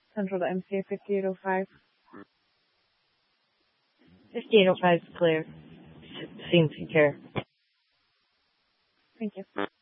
Central to MCA 5805. 5805 is clear. Seems secure. Thank you.